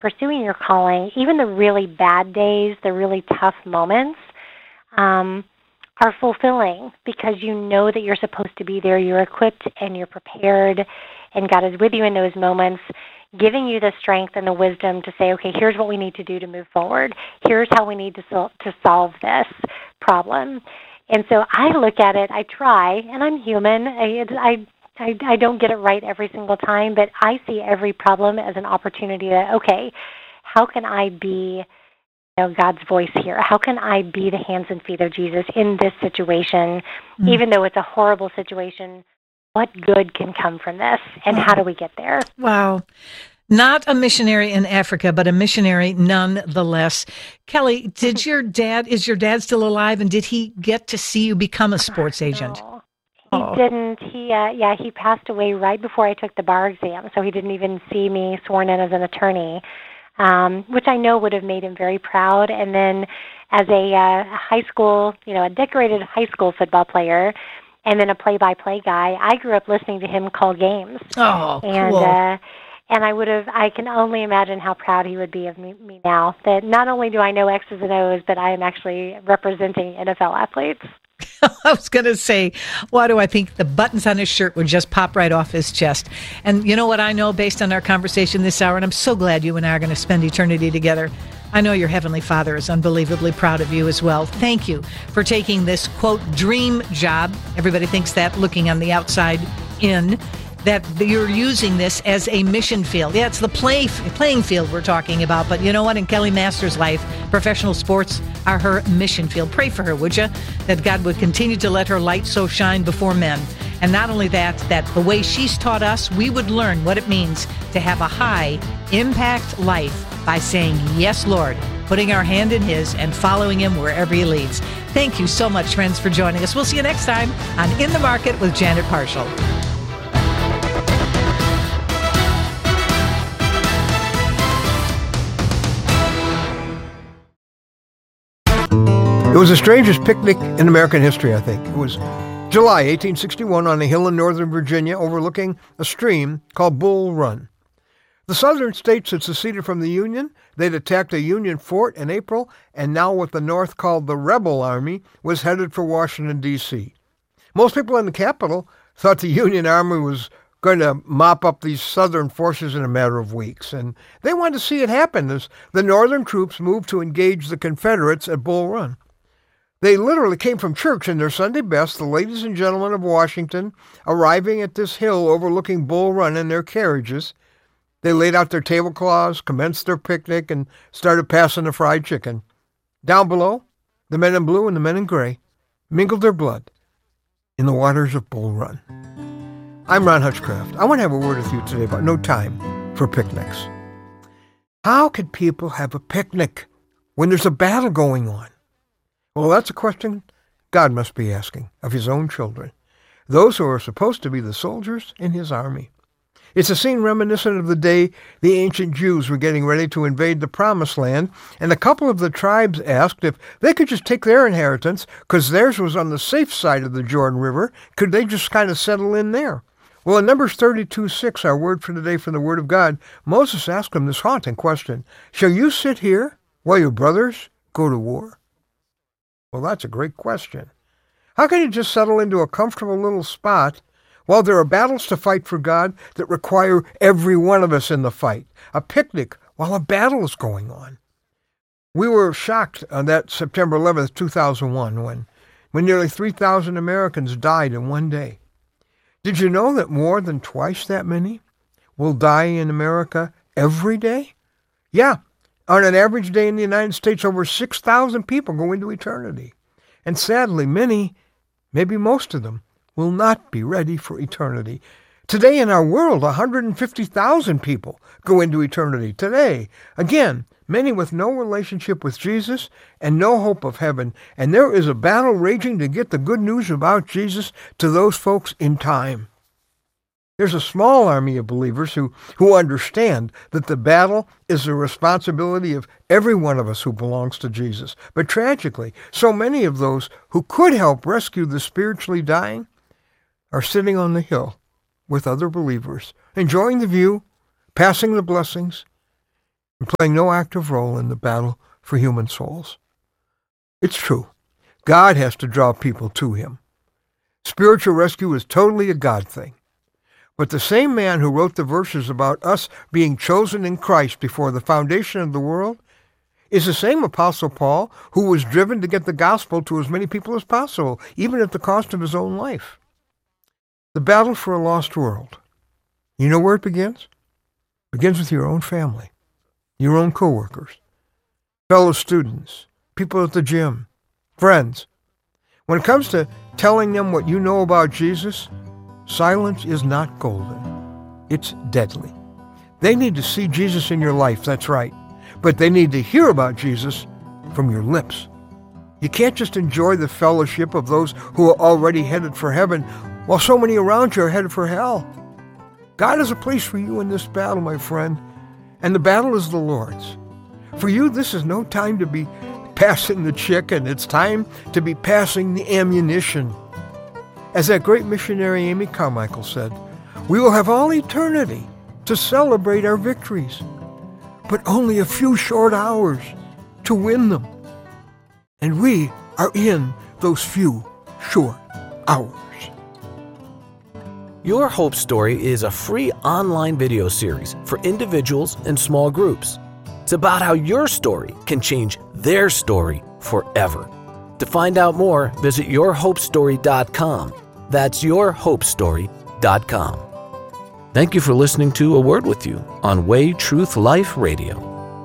pursuing your calling, even the really bad days, the really tough moments, are fulfilling because you know that you're supposed to be there. You're equipped and you're prepared, and God is with you in those moments, giving you the strength and the wisdom to say, okay, here's what we need to do to move forward. Here's how we need to solve this problem. And so I look at it, I try, and I'm human. I don't get it right every single time, but I see every problem as an opportunity that, okay, how can I be God's voice here? How can I be the hands and feet of Jesus in this situation, even though it's a horrible situation? What good can come from this, and how do we get there? Wow. Not a missionary in Africa, but a missionary nonetheless. Kelly, is your dad still alive, and did he get to see you become a sports agent? No, he didn't. He passed away right before I took the bar exam, so he didn't even see me sworn in as an attorney. Which I know would have made him very proud. And then as a high school, a decorated high school football player, and then a play-by-play guy, I grew up listening to him call games. Oh, and, cool. And I can only imagine how proud he would be of me now, that not only do I know X's and O's, but I am actually representing NFL athletes. I was going to say, why do I think the buttons on his shirt would just pop right off his chest? And you know what I know based on our conversation this hour, and I'm so glad you and I are going to spend eternity together. I know your Heavenly Father is unbelievably proud of you as well. Thank you for taking this, quote, dream job. Everybody thinks that looking on the outside in, that you're using this as a mission field. Yeah, it's the playing field we're talking about. But you know what? In Kelly Masters' life, professional sports are her mission field. Pray for her, would you? That God would continue to let her light so shine before men. And not only that the way she's taught us, we would learn what it means to have a high impact life by saying, yes, Lord, putting our hand in His and following Him wherever He leads. Thank you so much, friends, for joining us. We'll see you next time on In the Market with Janet Parshall. It was the strangest picnic in American history, I think. It was July 1861 on a hill in northern Virginia overlooking a stream called Bull Run. The southern states had seceded from the Union. They'd attacked a Union fort in April, and now what the North called the Rebel Army was headed for Washington, D.C. Most people in the capital thought the Union Army was going to mop up these southern forces in a matter of weeks, and they wanted to see it happen as the northern troops moved to engage the Confederates at Bull Run. They literally came from church in their Sunday best, the ladies and gentlemen of Washington, arriving at this hill overlooking Bull Run in their carriages. They laid out their tablecloths, commenced their picnic, and started passing the fried chicken. Down below, the men in blue and the men in gray mingled their blood in the waters of Bull Run. I'm Ron Hutchcraft. I want to have a word with you today about no time for picnics. How could people have a picnic when there's a battle going on? Well, that's a question God must be asking of His own children, those who are supposed to be the soldiers in His army. It's a scene reminiscent of the day the ancient Jews were getting ready to invade the Promised Land, and a couple of the tribes asked if they could just take their inheritance, because theirs was on the safe side of the Jordan River. Could they just kind of settle in there? Well, in Numbers 32:6, our word for today from the Word of God, Moses asked them this haunting question: shall you sit here while your brothers go to war? Well, that's a great question. How can you just settle into a comfortable little spot while there are battles to fight for God that require every one of us in the fight? A picnic while a battle is going on. We were shocked on that September 11th, 2001, when nearly 3,000 Americans died in one day. Did you know that more than twice that many will die in America every day? Yeah. On an average day in the United States, over 6,000 people go into eternity. And sadly, many, maybe most of them, will not be ready for eternity. Today in our world, 150,000 people go into eternity. Today, again, many with no relationship with Jesus and no hope of heaven. And there is a battle raging to get the good news about Jesus to those folks in time. There's a small army of believers who understand that the battle is the responsibility of every one of us who belongs to Jesus. But tragically, so many of those who could help rescue the spiritually dying are sitting on the hill with other believers, enjoying the view, passing the blessings, and playing no active role in the battle for human souls. It's true. God has to draw people to him. Spiritual rescue is totally a God thing. But the same man who wrote the verses about us being chosen in Christ before the foundation of the world is the same Apostle Paul who was driven to get the gospel to as many people as possible, even at the cost of his own life. The battle for a lost world. You know where it begins? It begins with your own family, your own coworkers, fellow students, people at the gym, friends. When it comes to telling them what you know about Jesus, silence is not golden. It's deadly. They need to see Jesus in your life, that's right. But they need to hear about Jesus from your lips. You can't just enjoy the fellowship of those who are already headed for heaven while so many around you are headed for hell. God has a place for you in this battle, my friend, and the battle is the Lord's. For you, this is no time to be passing the chicken. It's time to be passing the ammunition. As that great missionary Amy Carmichael said, we will have all eternity to celebrate our victories, but only a few short hours to win them. And we are in those few short hours. Your Hope Story is a free online video series for individuals and small groups. It's about how your story can change their story forever. To find out more, visit yourhopestory.com. That's yourhopestory.com. Thank you for listening to A Word With You on Way Truth Life Radio.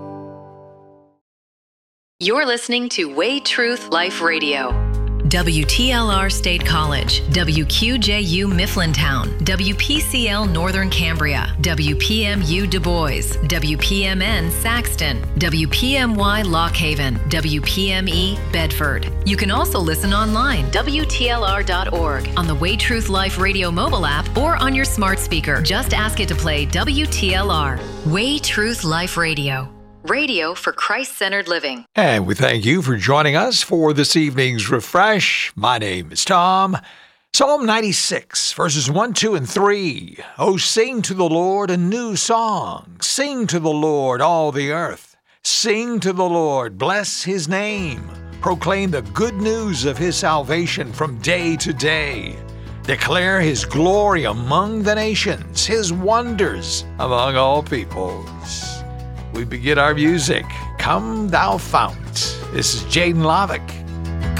You're listening to Way Truth Life Radio. WTLR State College, WQJU Mifflintown, WPCL Northern Cambria, WPMU Du Bois, WPMN Saxton, WPMY Lock Haven, WPME Bedford. You can also listen online, WTLR.org, on the Way Truth Life Radio mobile app, or on your smart speaker. Just ask it to play WTLR. Way Truth Life Radio. Radio for Christ-centered living. And we thank you for joining us for this evening's Refresh. My name is Tom. Psalm 96, verses 1, 2, and 3. Oh, sing to the Lord a new song. Sing to the Lord, all the earth. Sing to the Lord, bless his name. Proclaim the good news of his salvation from day to day. Declare his glory among the nations, his wonders among all peoples. We begin our music, Come Thou Fount. This is Jaden Lovick.